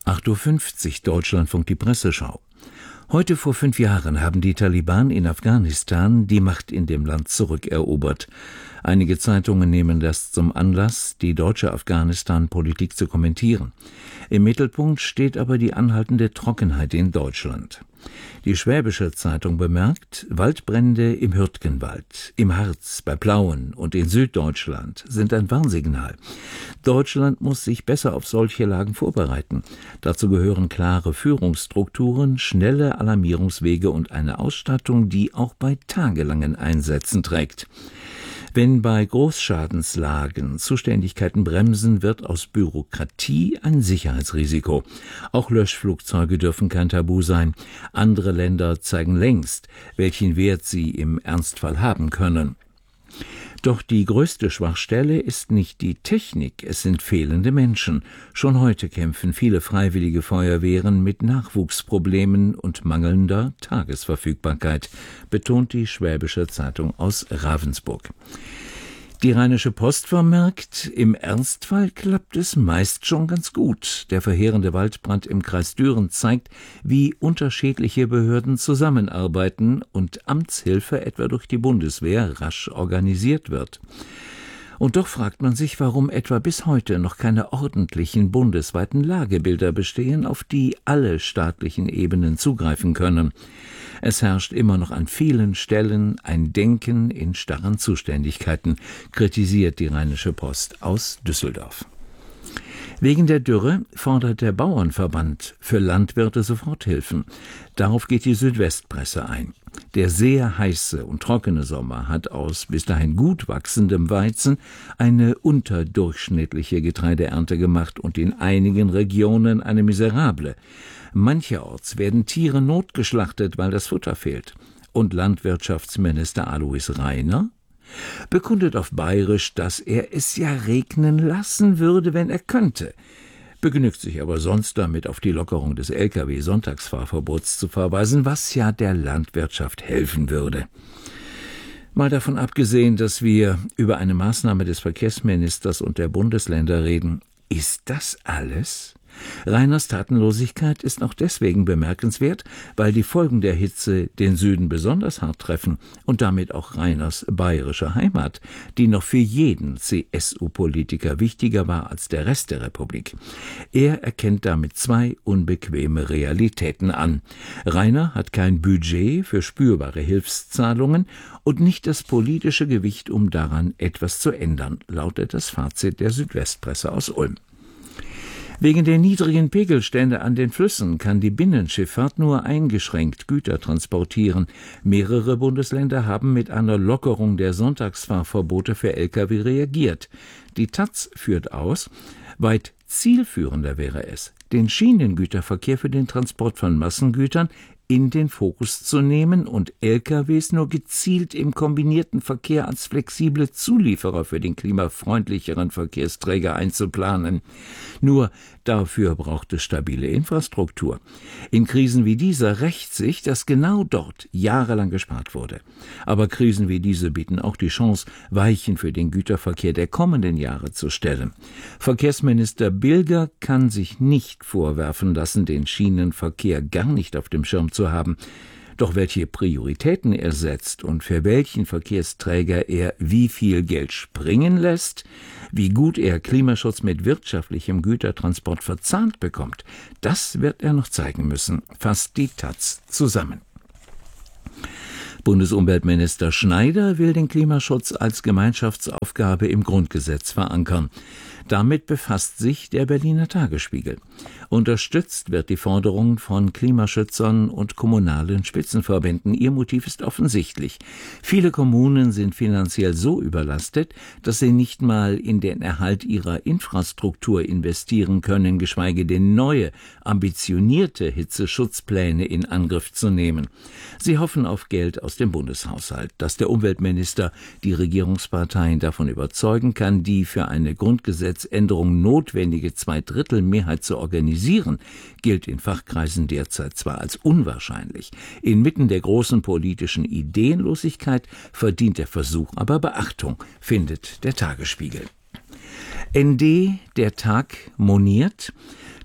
8:50 Uhr Deutschlandfunk die Presseschau. Heute vor 5 Jahren haben die Taliban in Afghanistan die Macht in dem Land zurückerobert. Einige Zeitungen nehmen das zum Anlass, die deutsche Afghanistan-Politik zu kommentieren. Im Mittelpunkt steht aber die anhaltende Trockenheit in Deutschland. Die Schwäbische Zeitung bemerkt, Waldbrände im Hürtgenwald, im Harz, bei Plauen und in Süddeutschland sind ein Warnsignal. Deutschland muss sich besser auf solche Lagen vorbereiten. Dazu gehören klare Führungsstrukturen, schnelle Alarmierungswege und eine Ausstattung, die auch bei tagelangen Einsätzen trägt. Wenn bei Großschadenslagen Zuständigkeiten bremsen, wird aus Bürokratie ein Sicherheitsrisiko. Auch Löschflugzeuge dürfen kein Tabu sein. Andere Länder zeigen längst, welchen Wert sie im Ernstfall haben können. Doch die größte Schwachstelle ist nicht die Technik, es sind fehlende Menschen. Schon heute kämpfen viele freiwillige Feuerwehren mit Nachwuchsproblemen und mangelnder Tagesverfügbarkeit, betont die Schwäbische Zeitung aus Ravensburg. Die Rheinische Post vermerkt, im Ernstfall klappt es meist schon ganz gut. Der verheerende Waldbrand im Kreis Düren zeigt, wie unterschiedliche Behörden zusammenarbeiten und Amtshilfe etwa durch die Bundeswehr rasch organisiert wird. Und doch fragt man sich, warum etwa bis heute noch keine ordentlichen bundesweiten Lagebilder bestehen, auf die alle staatlichen Ebenen zugreifen können. Es herrscht immer noch an vielen Stellen ein Denken in starren Zuständigkeiten, kritisiert die Rheinische Post aus Düsseldorf. Wegen der Dürre fordert der Bauernverband für Landwirte Soforthilfen. Darauf geht die Südwestpresse ein. Der sehr heiße und trockene Sommer hat aus bis dahin gut wachsendem Weizen eine unterdurchschnittliche Getreideernte gemacht und in einigen Regionen eine miserable. Mancherorts werden Tiere notgeschlachtet, weil das Futter fehlt. Und Landwirtschaftsminister Alois Rainer bekundet auf Bayerisch, dass er es ja regnen lassen würde, wenn er könnte, begnügt sich aber sonst damit, auf die Lockerung des Lkw-Sonntagsfahrverbots zu verweisen, was ja der Landwirtschaft helfen würde. Mal davon abgesehen, dass wir über eine Maßnahme des Verkehrsministers und der Bundesländer reden, ist das alles? Rainers Tatenlosigkeit ist auch deswegen bemerkenswert, weil die Folgen der Hitze den Süden besonders hart treffen und damit auch Rainers bayerische Heimat, die noch für jeden CSU-Politiker wichtiger war als der Rest der Republik. Er erkennt damit zwei unbequeme Realitäten an. Rainer hat kein Budget für spürbare Hilfszahlungen und nicht das politische Gewicht, um daran etwas zu ändern, lautet das Fazit der Südwestpresse aus Ulm. Wegen der niedrigen Pegelstände an den Flüssen kann die Binnenschifffahrt nur eingeschränkt Güter transportieren. Mehrere Bundesländer haben mit einer Lockerung der Sonntagsfahrverbote für Lkw reagiert. Die taz führt aus, weit zielführender wäre es, den Schienengüterverkehr für den Transport von Massengütern in den Fokus zu nehmen und LKWs nur gezielt im kombinierten Verkehr als flexible Zulieferer für den klimafreundlicheren Verkehrsträger einzuplanen. Nur dafür braucht es stabile Infrastruktur. In Krisen wie dieser rächt sich, dass genau dort jahrelang gespart wurde. Aber Krisen wie diese bieten auch die Chance, Weichen für den Güterverkehr der kommenden Jahre zu stellen. Verkehrsminister Bilger kann sich nicht vorwerfen lassen, den Schienenverkehr gar nicht auf dem Schirm zu haben. Doch welche Prioritäten er setzt und für welchen Verkehrsträger er wie viel Geld springen lässt, wie gut er Klimaschutz mit wirtschaftlichem Gütertransport verzahnt bekommt, das wird er noch zeigen müssen, fasst die taz zusammen. Bundesumweltminister Schneider will den Klimaschutz als Gemeinschaftsaufgabe im Grundgesetz verankern. Damit befasst sich der Berliner Tagesspiegel. Unterstützt wird die Forderung von Klimaschützern und kommunalen Spitzenverbänden. Ihr Motiv ist offensichtlich. Viele Kommunen sind finanziell so überlastet, dass sie nicht mal in den Erhalt ihrer Infrastruktur investieren können, geschweige denn neue, ambitionierte Hitzeschutzpläne in Angriff zu nehmen. Sie hoffen auf Geld aus dem Bundeshaushalt, dass der Umweltminister die Regierungsparteien davon überzeugen kann, die für eine Grundgesetzänderung notwendige Zweidrittelmehrheit zu organisieren, gilt in Fachkreisen derzeit zwar als unwahrscheinlich. Inmitten der großen politischen Ideenlosigkeit verdient der Versuch aber Beachtung, findet der Tagesspiegel. ND, der Tag, moniert: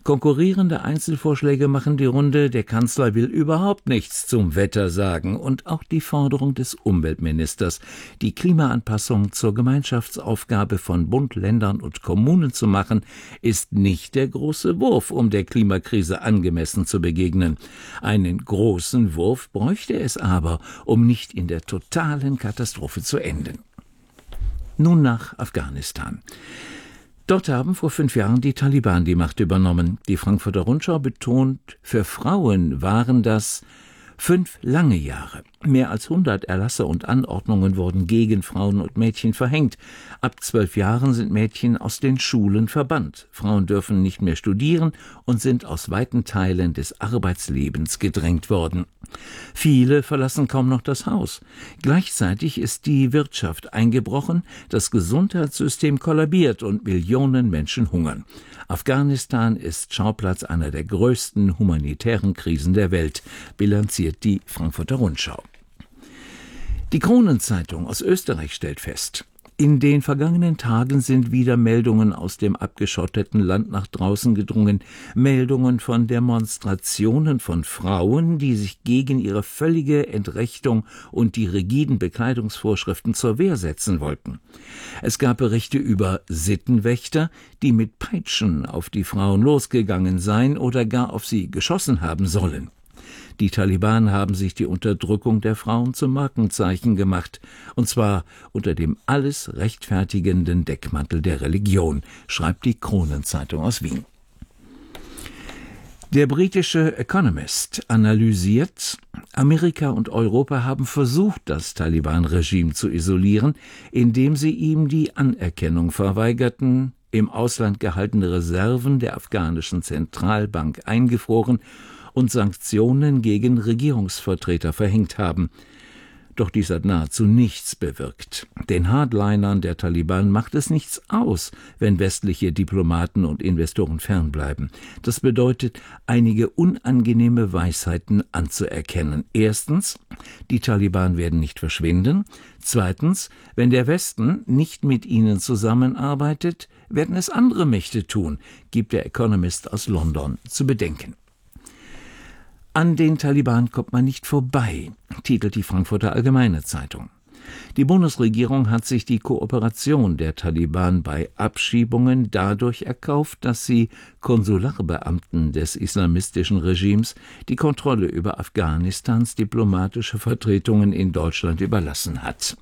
Konkurrierende Einzelvorschläge machen die Runde, der Kanzler will überhaupt nichts zum Wetter sagen und auch die Forderung des Umweltministers, die Klimaanpassung zur Gemeinschaftsaufgabe von Bund, Ländern und Kommunen zu machen, ist nicht der große Wurf, um der Klimakrise angemessen zu begegnen. Einen großen Wurf bräuchte es aber, um nicht in der totalen Katastrophe zu enden. Nun nach Afghanistan. Dort haben vor 5 Jahren die Taliban die Macht übernommen. Die Frankfurter Rundschau betont, für Frauen waren das 5 lange Jahre. Mehr als 100 Erlasse und Anordnungen wurden gegen Frauen und Mädchen verhängt. Ab 12 Jahren sind Mädchen aus den Schulen verbannt. Frauen dürfen nicht mehr studieren und sind aus weiten Teilen des Arbeitslebens gedrängt worden. Viele verlassen kaum noch das Haus. Gleichzeitig ist die Wirtschaft eingebrochen, das Gesundheitssystem kollabiert und Millionen Menschen hungern. Afghanistan ist Schauplatz einer der größten humanitären Krisen der Welt, bilanziert die Frankfurter Rundschau. Die Kronenzeitung aus Österreich stellt fest: In den vergangenen Tagen sind wieder Meldungen aus dem abgeschotteten Land nach draußen gedrungen. Meldungen von Demonstrationen von Frauen, die sich gegen ihre völlige Entrechtung und die rigiden Bekleidungsvorschriften zur Wehr setzen wollten. Es gab Berichte über Sittenwächter, die mit Peitschen auf die Frauen losgegangen seien oder gar auf sie geschossen haben sollen. Die Taliban haben sich die Unterdrückung der Frauen zum Markenzeichen gemacht, und zwar unter dem alles rechtfertigenden Deckmantel der Religion, schreibt die Kronenzeitung aus Wien. Der britische Economist analysiert, Amerika und Europa haben versucht, das Taliban-Regime zu isolieren, indem sie ihm die Anerkennung verweigerten, im Ausland gehaltene Reserven der afghanischen Zentralbank eingefroren und Sanktionen gegen Regierungsvertreter verhängt haben. Doch dies hat nahezu nichts bewirkt. Den Hardlinern der Taliban macht es nichts aus, wenn westliche Diplomaten und Investoren fernbleiben. Das bedeutet, einige unangenehme Weisheiten anzuerkennen. Erstens, die Taliban werden nicht verschwinden. Zweitens, wenn der Westen nicht mit ihnen zusammenarbeitet, werden es andere Mächte tun, gibt der Economist aus London zu bedenken. An den Taliban kommt man nicht vorbei, titelt die Frankfurter Allgemeine Zeitung. Die Bundesregierung hat sich die Kooperation der Taliban bei Abschiebungen dadurch erkauft, dass sie Konsularbeamten des islamistischen Regimes die Kontrolle über Afghanistans diplomatische Vertretungen in Deutschland überlassen hat.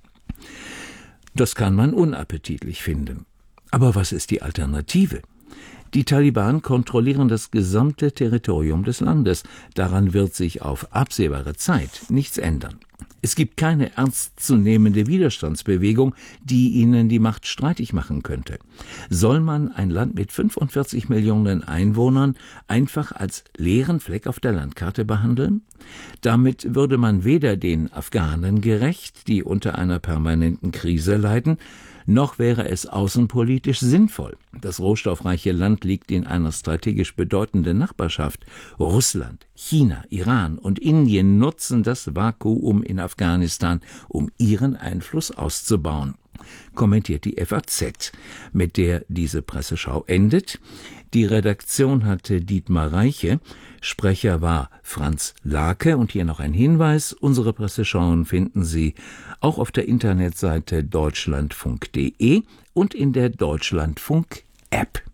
Das kann man unappetitlich finden. Aber was ist die Alternative? Die Taliban kontrollieren das gesamte Territorium des Landes. Daran wird sich auf absehbare Zeit nichts ändern. Es gibt keine ernstzunehmende Widerstandsbewegung, die ihnen die Macht streitig machen könnte. Soll man ein Land mit 45 Millionen Einwohnern einfach als leeren Fleck auf der Landkarte behandeln? Damit würde man weder den Afghanen gerecht, die unter einer permanenten Krise leiden, noch wäre es außenpolitisch sinnvoll. Das rohstoffreiche Land liegt in einer strategisch bedeutenden Nachbarschaft. Russland, China, Iran und Indien nutzen das Vakuum in Afghanistan, um ihren Einfluss auszubauen, kommentiert die FAZ, mit der diese Presseschau endet. Die Redaktion hatte Dietmar Reiche, Sprecher war Franz Lake und hier noch ein Hinweis, unsere Presseschauen finden Sie auch auf der Internetseite deutschlandfunk.de und in der Deutschlandfunk-App.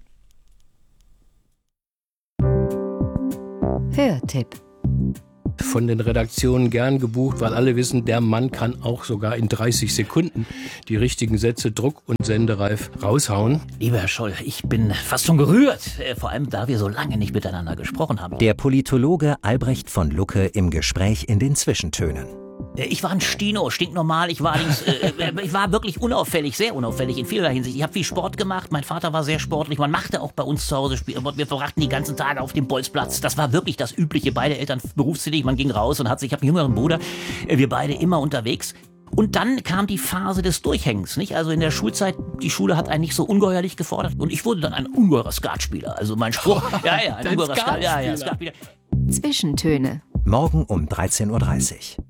Hörtipp. Von den Redaktionen gern gebucht, weil alle wissen, der Mann kann auch sogar in 30 Sekunden die richtigen Sätze druck- und sendereif raushauen. Lieber Herr Scholl, ich bin fast schon gerührt, vor allem da wir so lange nicht miteinander gesprochen haben. Der Politologe Albrecht von Lucke im Gespräch in den Zwischentönen. Ich war ein Stino, stinknormal. Ich war wirklich unauffällig, sehr unauffällig in vielerlei Hinsicht. Ich habe viel Sport gemacht. Mein Vater war sehr sportlich. Man machte auch bei uns zu Hause Spiel. Wir verbrachten die ganzen Tage auf dem Bolzplatz. Das war wirklich das Übliche. Beide Eltern berufstätig. Man ging raus und ich habe einen jüngeren Bruder. Wir beide immer unterwegs. Und dann kam die Phase des Durchhängens, nicht? Also in der Schulzeit, die Schule hat einen nicht so ungeheuerlich gefordert. Und ich wurde dann ein ungeheurer Skatspieler. Also mein Spruch, ein ungeheurer Skatspieler. Zwischentöne. Morgen um 13.30 Uhr.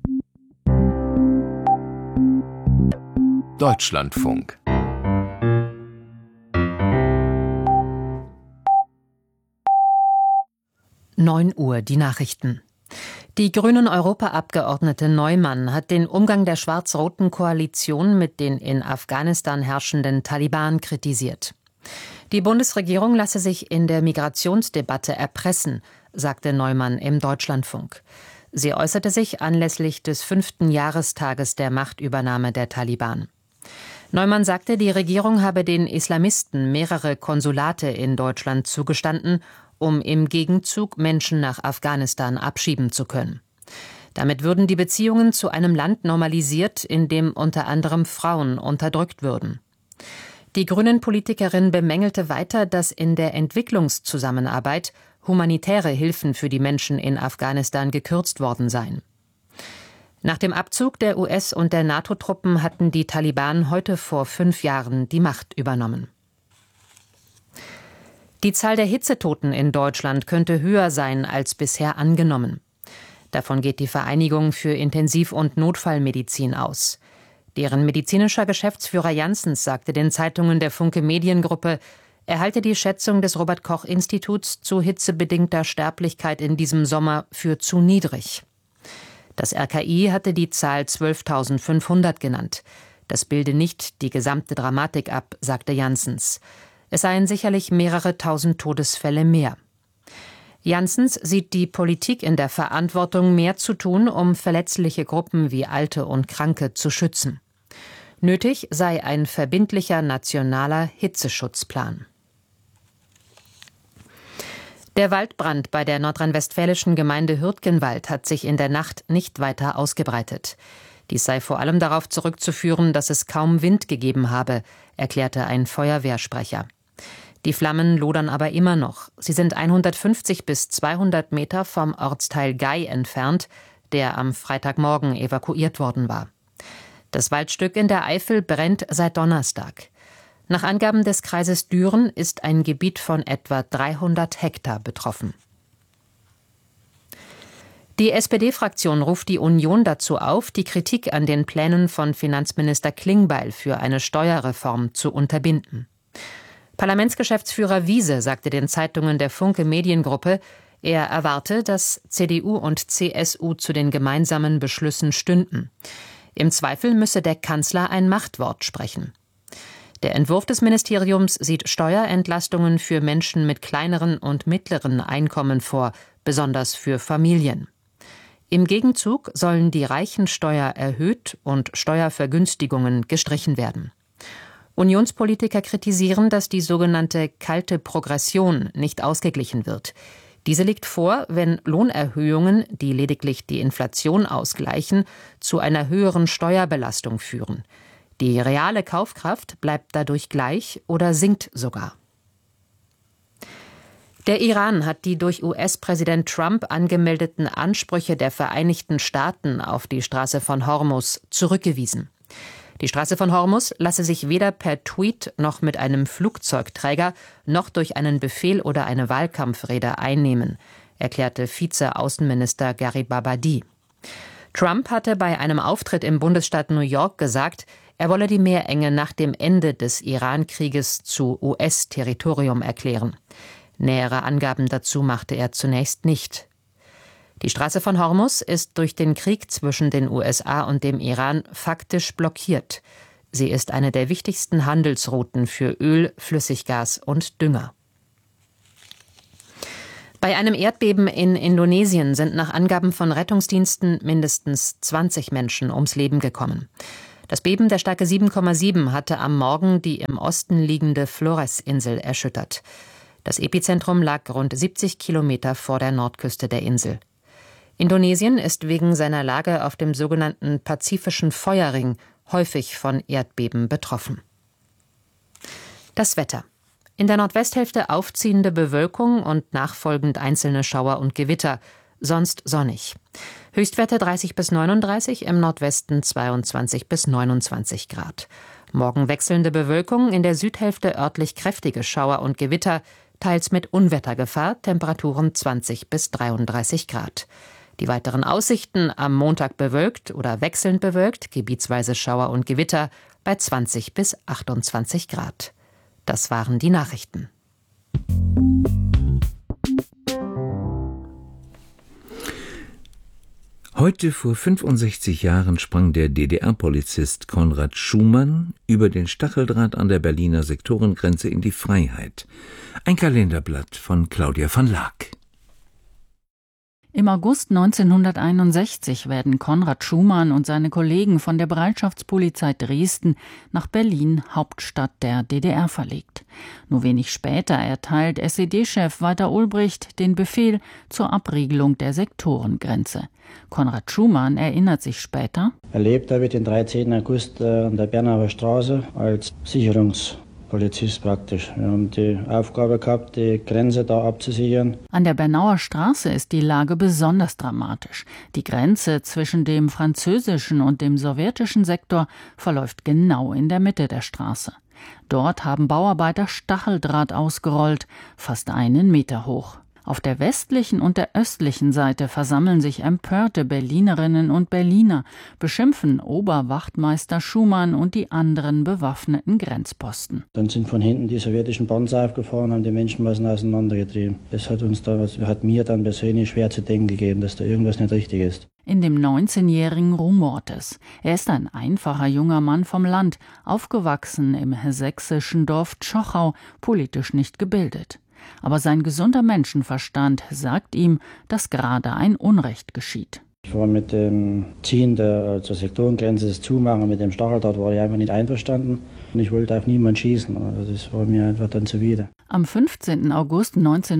Deutschlandfunk. 9 Uhr, die Nachrichten. Die Grünen-Europaabgeordnete Neumann hat den Umgang der schwarz-roten Koalition mit den in Afghanistan herrschenden Taliban kritisiert. Die Bundesregierung lasse sich in der Migrationsdebatte erpressen, sagte Neumann im Deutschlandfunk. Sie äußerte sich anlässlich des 5. Jahrestages der Machtübernahme der Taliban. Neumann sagte, die Regierung habe den Islamisten mehrere Konsulate in Deutschland zugestanden, um im Gegenzug Menschen nach Afghanistan abschieben zu können. Damit würden die Beziehungen zu einem Land normalisiert, in dem unter anderem Frauen unterdrückt würden. Die Grünen-Politikerin bemängelte weiter, dass in der Entwicklungszusammenarbeit humanitäre Hilfen für die Menschen in Afghanistan gekürzt worden seien. Nach dem Abzug der US- und der NATO-Truppen hatten die Taliban heute vor 5 Jahren die Macht übernommen. Die Zahl der Hitzetoten in Deutschland könnte höher sein als bisher angenommen. Davon geht die Vereinigung für Intensiv- und Notfallmedizin aus. Deren medizinischer Geschäftsführer Janssens sagte den Zeitungen der Funke Mediengruppe, er halte die Schätzung des Robert-Koch-Instituts zu hitzebedingter Sterblichkeit in diesem Sommer für zu niedrig. Das RKI hatte die Zahl 12.500 genannt. Das bilde nicht die gesamte Dramatik ab, sagte Janssens. Es seien sicherlich mehrere tausend Todesfälle mehr. Janssens sieht die Politik in der Verantwortung, mehr zu tun, um verletzliche Gruppen wie Alte und Kranke zu schützen. Nötig sei ein verbindlicher nationaler Hitzeschutzplan. Der Waldbrand bei der nordrhein-westfälischen Gemeinde Hürtgenwald hat sich in der Nacht nicht weiter ausgebreitet. Dies sei vor allem darauf zurückzuführen, dass es kaum Wind gegeben habe, erklärte ein Feuerwehrsprecher. Die Flammen lodern aber immer noch. Sie sind 150 bis 200 Meter vom Ortsteil Gei entfernt, der am Freitagmorgen evakuiert worden war. Das Waldstück in der Eifel brennt seit Donnerstag. Nach Angaben des Kreises Düren ist ein Gebiet von etwa 300 Hektar betroffen. Die SPD-Fraktion ruft die Union dazu auf, die Kritik an den Plänen von Finanzminister Klingbeil für eine Steuerreform zu unterbinden. Parlamentsgeschäftsführer Wiese sagte den Zeitungen der Funke Mediengruppe, er erwarte, dass CDU und CSU zu den gemeinsamen Beschlüssen stünden. Im Zweifel müsse der Kanzler ein Machtwort sprechen. Der Entwurf des Ministeriums sieht Steuerentlastungen für Menschen mit kleineren und mittleren Einkommen vor, besonders für Familien. Im Gegenzug sollen die Reichensteuer erhöht und Steuervergünstigungen gestrichen werden. Unionspolitiker kritisieren, dass die sogenannte kalte Progression nicht ausgeglichen wird. Diese liegt vor, wenn Lohnerhöhungen, die lediglich die Inflation ausgleichen, zu einer höheren Steuerbelastung führen. Die reale Kaufkraft bleibt dadurch gleich oder sinkt sogar. Der Iran hat die durch US-Präsident Trump angemeldeten Ansprüche der Vereinigten Staaten auf die Straße von Hormuz zurückgewiesen. Die Straße von Hormuz lasse sich weder per Tweet noch mit einem Flugzeugträger noch durch einen Befehl oder eine Wahlkampfrede einnehmen, erklärte Vize-Außenminister Garibabadi. Trump hatte bei einem Auftritt im Bundesstaat New York gesagt, er wolle die Meerenge nach dem Ende des Iran-Krieges zu US-Territorium erklären. Nähere Angaben dazu machte er zunächst nicht. Die Straße von Hormuz ist durch den Krieg zwischen den USA und dem Iran faktisch blockiert. Sie ist eine der wichtigsten Handelsrouten für Öl, Flüssiggas und Dünger. Bei einem Erdbeben in Indonesien sind nach Angaben von Rettungsdiensten mindestens 20 Menschen ums Leben gekommen. Das Beben der Stärke 7,7 hatte am Morgen die im Osten liegende Flores-Insel erschüttert. Das Epizentrum lag rund 70 Kilometer vor der Nordküste der Insel. Indonesien ist wegen seiner Lage auf dem sogenannten Pazifischen Feuerring häufig von Erdbeben betroffen. Das Wetter. In der Nordwesthälfte aufziehende Bewölkung und nachfolgend einzelne Schauer und Gewitter, sonst sonnig. Höchstwerte 30 bis 39, im Nordwesten 22 bis 29 Grad. Morgen wechselnde Bewölkung, in der Südhälfte örtlich kräftige Schauer und Gewitter, teils mit Unwettergefahr, Temperaturen 20 bis 33 Grad. Die weiteren Aussichten: am Montag bewölkt oder wechselnd bewölkt, gebietsweise Schauer und Gewitter bei 20 bis 28 Grad. Das waren die Nachrichten. Heute vor 65 Jahren sprang der DDR-Polizist Konrad Schumann über den Stacheldraht an der Berliner Sektorengrenze in die Freiheit. Ein Kalenderblatt von Claudia van Laak. Im August 1961 werden Konrad Schumann und seine Kollegen von der Bereitschaftspolizei Dresden nach Berlin, Hauptstadt der DDR, verlegt. Nur wenig später erteilt SED-Chef Walter Ulbricht den Befehl zur Abriegelung der Sektorengrenze. Konrad Schumann erinnert sich später: Erlebt habe ich den 13. August an der Bernauer Straße als Sicherungspolizist praktisch. Wir haben die Aufgabe gehabt, die Grenze da abzusichern. An der Bernauer Straße ist die Lage besonders dramatisch. Die Grenze zwischen dem französischen und dem sowjetischen Sektor verläuft genau in der Mitte der Straße. Dort haben Bauarbeiter Stacheldraht ausgerollt, fast 1 Meter hoch. Auf der westlichen und der östlichen Seite versammeln sich empörte Berlinerinnen und Berliner, beschimpfen Oberwachtmeister Schumann und die anderen bewaffneten Grenzposten. Dann sind von hinten die sowjetischen Panzer aufgefahren, haben die Menschenmassen auseinandergetrieben. Das hat mir dann persönlich schwer zu denken gegeben, dass da irgendwas nicht richtig ist. In dem 19-Jährigen rumort es. Er ist ein einfacher junger Mann vom Land, aufgewachsen im sächsischen Dorf Tschochau, politisch nicht gebildet. Aber sein gesunder Menschenverstand sagt ihm, dass gerade ein Unrecht geschieht. Ich war mit dem Ziehen zur Sektorengrenze, das Zumachen mit dem Stacheldraht, war ich einfach nicht einverstanden. Und ich wollte auf niemanden schießen. Also das war mir einfach dann zuwider. Am 15. August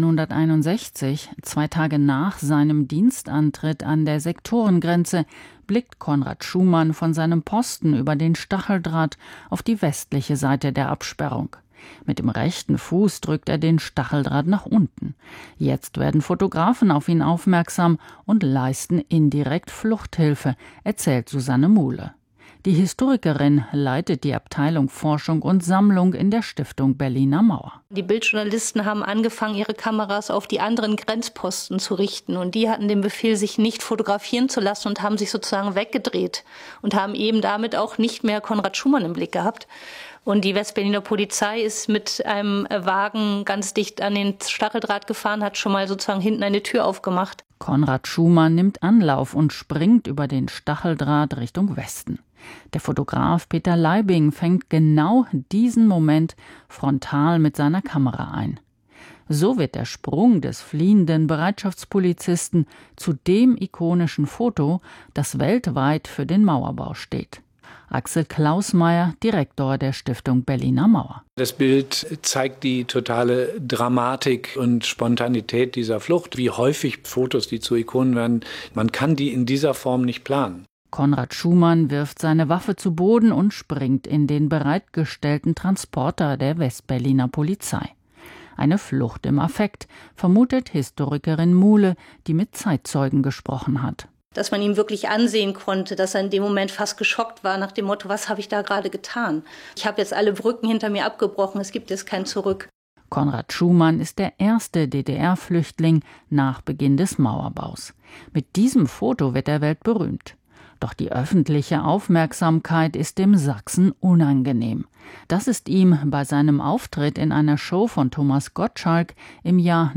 1961, 2 Tage nach seinem Dienstantritt an der Sektorengrenze, blickt Konrad Schumann von seinem Posten über den Stacheldraht auf die westliche Seite der Absperrung. Mit dem rechten Fuß drückt er den Stacheldraht nach unten. Jetzt werden Fotografen auf ihn aufmerksam und leisten indirekt Fluchthilfe, erzählt Susanne Muhle. Die Historikerin leitet die Abteilung Forschung und Sammlung in der Stiftung Berliner Mauer. Die Bildjournalisten haben angefangen, ihre Kameras auf die anderen Grenzposten zu richten. Und die hatten den Befehl, sich nicht fotografieren zu lassen und haben sich sozusagen weggedreht und haben eben damit auch nicht mehr Konrad Schumann im Blick gehabt. Und die Westberliner Polizei ist mit einem Wagen ganz dicht an den Stacheldraht gefahren, hat schon mal sozusagen hinten eine Tür aufgemacht. Konrad Schumann nimmt Anlauf und springt über den Stacheldraht Richtung Westen. Der Fotograf Peter Leibing fängt genau diesen Moment frontal mit seiner Kamera ein. So wird der Sprung des fliehenden Bereitschaftspolizisten zu dem ikonischen Foto, das weltweit für den Mauerbau steht. Axel Klausmeier, Direktor der Stiftung Berliner Mauer. Das Bild zeigt die totale Dramatik und Spontanität dieser Flucht. Wie häufig Fotos, die zu Ikonen werden, man kann die in dieser Form nicht planen. Konrad Schumann wirft seine Waffe zu Boden und springt in den bereitgestellten Transporter der Westberliner Polizei. Eine Flucht im Affekt, vermutet Historikerin Muhle, die mit Zeitzeugen gesprochen hat. Dass man ihm wirklich ansehen konnte, dass er in dem Moment fast geschockt war nach dem Motto, was habe ich da gerade getan? Ich habe jetzt alle Brücken hinter mir abgebrochen, es gibt jetzt kein Zurück. Konrad Schumann ist der erste DDR-Flüchtling nach Beginn des Mauerbaus. Mit diesem Foto wird er weltberühmt. Doch die öffentliche Aufmerksamkeit ist dem Sachsen unangenehm. Das ist ihm bei seinem Auftritt in einer Show von Thomas Gottschalk im Jahr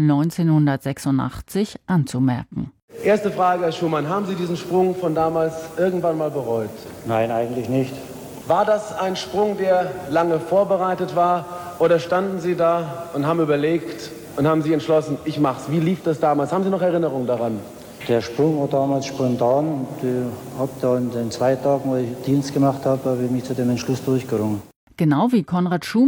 1986 anzumerken. Erste Frage, Herr Schumann, haben Sie diesen Sprung von damals irgendwann mal bereut? Nein, eigentlich nicht. War das ein Sprung, der lange vorbereitet war, oder standen Sie da und haben überlegt und haben sich entschlossen, ich mach's? Wie lief das damals? Haben Sie noch Erinnerungen daran? Der Sprung war damals spontan. Ich habe da in den 2 Tagen, wo ich Dienst gemacht habe, ich mich zu dem Entschluss durchgerungen. Genau wie Konrad Schumann